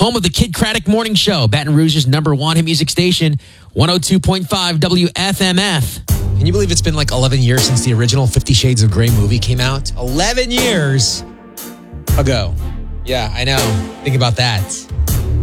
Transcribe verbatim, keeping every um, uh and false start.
home of the Kid Craddock Morning Show, Baton Rouge's number one hit music station, one oh two point five W F M F. Can you believe it's been like eleven years since the original Fifty Shades of Grey movie came out? eleven years ago. Yeah, I know. Think about that.